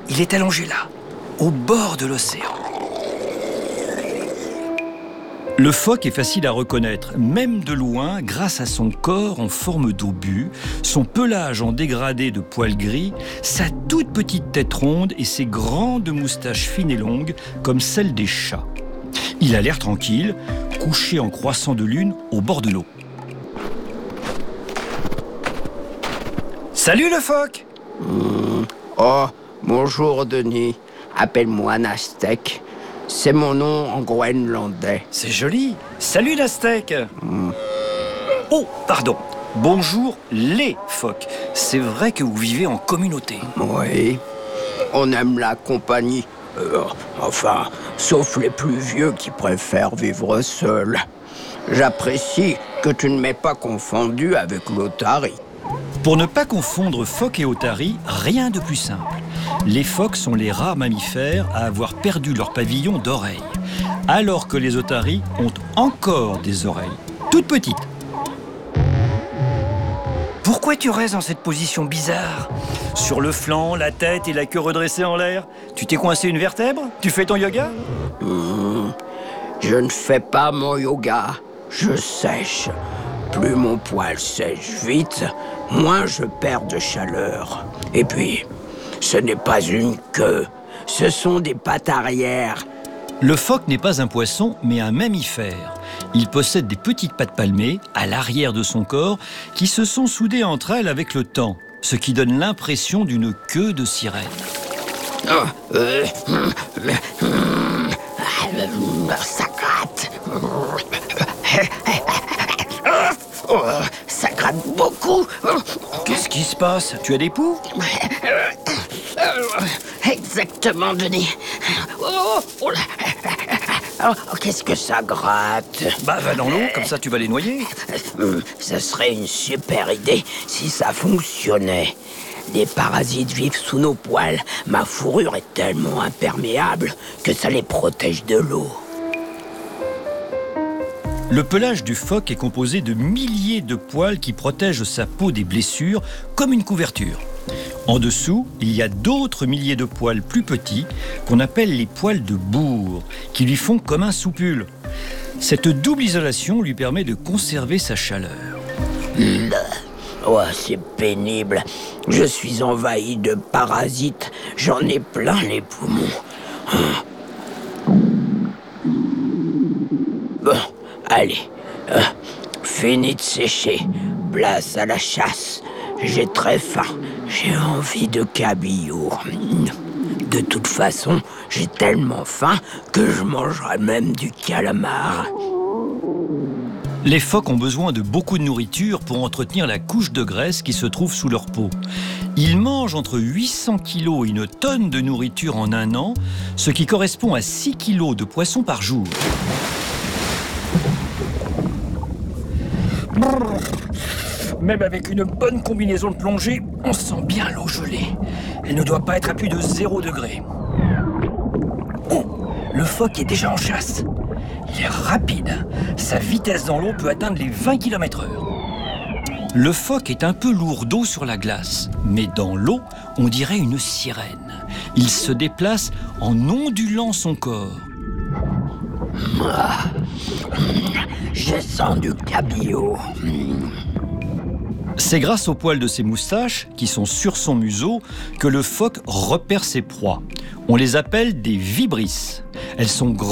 Il est allongé là, au bord de l'océan. Le phoque est facile à reconnaître, même de loin, grâce à son corps en forme d'obus, son pelage en dégradé de poils gris, sa toute petite tête ronde et ses grandes moustaches fines et longues, comme celles des chats. Il a l'air tranquille, couché en croissant de lune au bord de l'eau. Salut le phoque! Oh, bonjour Denis. Appelle-moi Nastek. C'est mon nom en groenlandais. C'est joli. Salut l'Aztèque. Oh, pardon. Bonjour les phoques. C'est vrai que vous vivez en communauté. Oui, on aime la compagnie. Enfin, sauf les plus vieux qui préfèrent vivre seuls. J'apprécie que tu ne m'aies pas confondu avec l'otarie. Pour ne pas confondre phoque et otarie, rien de plus simple. Les phoques sont les rares mammifères à avoir perdu leur pavillon d'oreilles, alors que les otaries ont encore des oreilles, toutes petites. Pourquoi tu restes dans cette position bizarre? Sur le flanc, la tête et la queue redressée en l'air? Tu t'es coincé une vertèbre? Tu fais ton yoga? Je ne fais pas mon yoga, je sèche. Plus mon poil sèche vite, moins je perds de chaleur. Et puis, ce n'est pas une queue, ce sont des pattes arrière. Le phoque n'est pas un poisson, mais un mammifère. Il possède des petites pattes palmées à l'arrière de son corps qui se sont soudées entre elles avec le temps, ce qui donne l'impression d'une queue de sirène. Ça gratte. Ça gratte beaucoup. Qu'est-ce qui se passe? Tu as des poux? Exactement, Denis. Oh là. Oh, qu'est-ce que ça gratte? Bah va dans l'eau, comme ça tu vas les noyer. Ça serait une super idée si ça fonctionnait. Des parasites vivent sous nos poils. Ma fourrure est tellement imperméable que ça les protège de l'eau. Le pelage du phoque est composé de milliers de poils qui protègent sa peau des blessures comme une couverture. En dessous, il y a d'autres milliers de poils plus petits qu'on appelle les poils de bourre, qui lui font comme un soupule. Cette double isolation lui permet de conserver sa chaleur. Oh, c'est pénible. Je suis envahi de parasites. J'en ai plein les poumons. Bon, allez. Fini de sécher. Place à la chasse. J'ai très faim. J'ai envie de cabillaud. De toute façon, j'ai tellement faim que je mangerai même du calamar. Les phoques ont besoin de beaucoup de nourriture pour entretenir la couche de graisse qui se trouve sous leur peau. Ils mangent entre 800 kg et une tonne de nourriture en un an, ce qui correspond à 6 kg de poisson par jour. Même avec une bonne combinaison de plongée, on sent bien l'eau gelée. Elle ne doit pas être à plus de 0 degré. Oh, le phoque est déjà en chasse. Il est rapide. Sa vitesse dans l'eau peut atteindre les 20 km/h. Le phoque est un peu lourdeau sur la glace, mais dans l'eau, on dirait une sirène. Il se déplace en ondulant son corps. Je sens du cabillaud. C'est grâce aux poils de ses moustaches, qui sont sur son museau, que le phoque repère ses proies. On les appelle des vibrisses. Elles sont